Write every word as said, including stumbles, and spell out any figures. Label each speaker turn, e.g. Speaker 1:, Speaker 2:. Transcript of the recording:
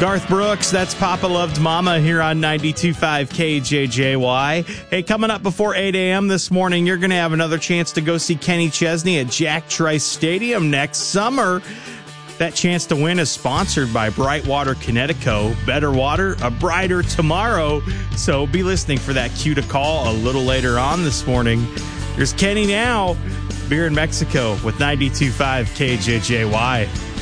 Speaker 1: Garth Brooks, that's Papa Loved Mama here on ninety-two point five K J J Y. Hey, coming up before eight a.m. this morning, you're going to have another chance to go see Kenny Chesney at Jack Trice Stadium next summer. That chance to win is sponsored by Brightwater Connecticut. Better water, a brighter tomorrow. So be listening for that cue to call a little later on this morning. Here's Kenny now, Beer in Mexico with ninety-two point five K J J Y.